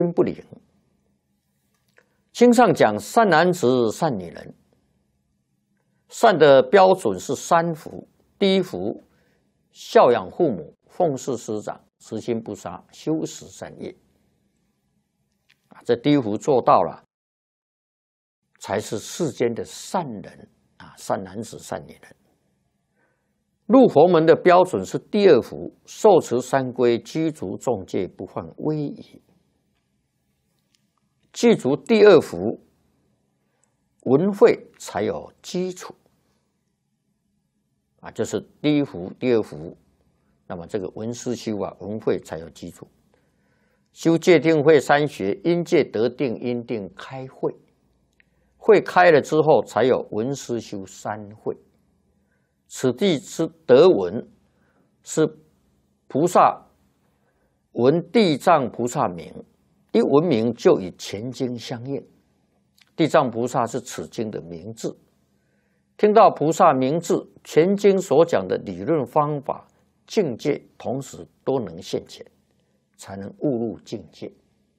不灵。经上讲善男子、善女人，善的标准是三福：第一福，孝养父母，奉事师长，慈心不杀，修十善业。这第一福做到了，才是世间的善人啊，善男子、善女人。入佛门的标准是第二福：受持三规，具足众戒，不犯威仪。具足第二福，文慧才有基础啊，就是第一福、第二福。那么这个文思修啊，文慧才有基础。修戒定慧三学，因戒得定，因定开慧，慧开了之后，才有文思修三慧。此地之得闻，是菩萨闻地藏菩萨名，一闻名就与前经相应。地藏菩萨是此经的名字，听到菩萨名字，前经所讲的理论方法、境界，同时都能现前，才能悟入境界。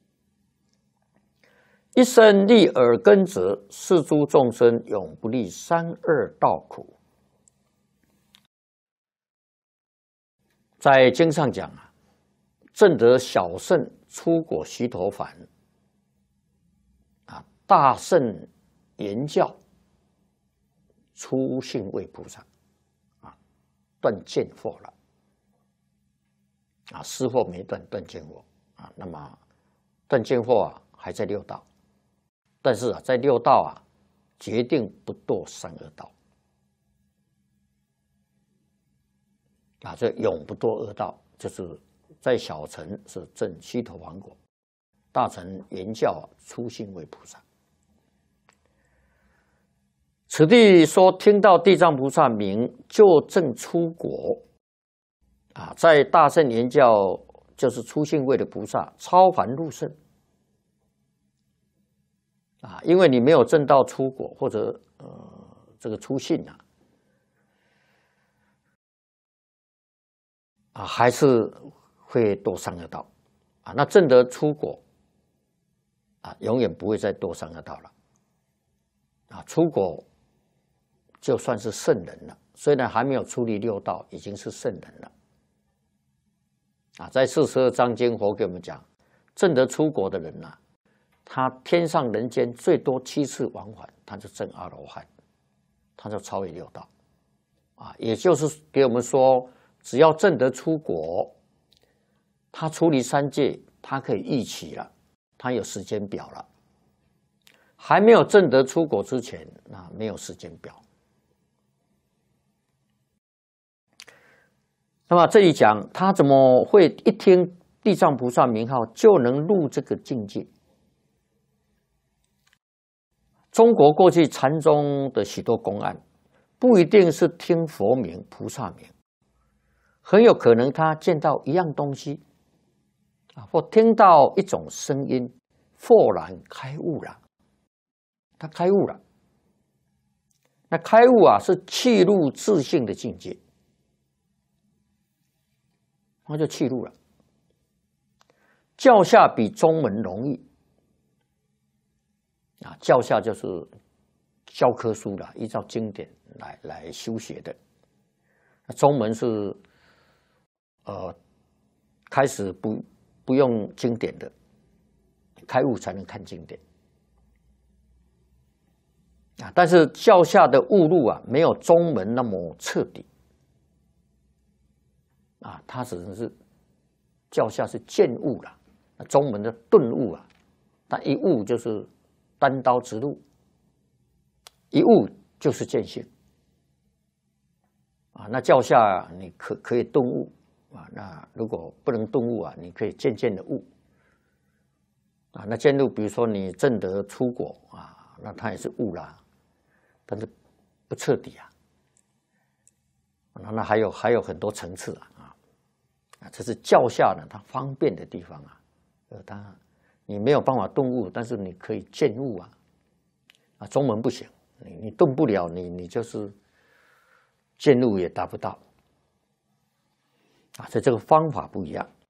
一生立耳根者，是诸众生永不历三恶道苦。在经上讲啊，证得小圣出果须陀洹啊，大圣言教出信位菩萨啊，断见惑了啊，失惑没断，断见惑啊。那么断见惑啊，还在六道，但是啊，在六道啊，决定不堕三恶道。啊，这永不堕恶道，就是在小乘是证须陀洹果，大乘言教出信位菩萨。此地说听到地藏菩萨名就证出果啊，在大乘言教就是出信位的菩萨超凡入圣啊，因为你没有证到出果或者这个出信啊，还是会堕三恶道啊。那证得出果啊，永远不会再堕三恶道了啊。出果就算是圣人了，虽然还没有出离六道，已经是圣人了啊。在42章经，佛给我们讲，证得出果的人呐，他天上人间最多7次往返，他就证阿罗汉，他就超越六道啊。也就是给我们说，只要证得出果，他出离三界，他可以预期了，他有时间表了。还没有证得出果之前，那没有时间表。那么这里讲，他怎么会一听地藏菩萨名号就能入这个境界？中国过去禅宗的许多公案，不一定是听佛名、菩萨名。很有可能他见到一样东西啊，或听到一种声音，豁然开悟了。他开悟了，那开悟啊是契入自性的境界，他就契入了。教下比宗门容易啊，教下就是教科书了，依照经典来修学的。那宗门是开始不用经典的，开悟才能看经典啊。但是教下的悟入啊，没有宗门那么彻底啊，它只能是教下是见悟了，宗门的顿悟啊，它一悟就是单刀直入，一悟就是见性啊。那教下你可以顿悟啊，那如果不能顿悟啊，你可以渐渐的悟啊。那渐入，比如说你证得出果啊，那它也是悟啦，但是不彻底啊。那还有很多层次啊，这是教下呢它方便的地方啊。它你没有办法顿悟，但是你可以渐悟啊。啊，宗门不行，你顿不了，你就是渐悟也达不到。啊，所以这个方法不一样。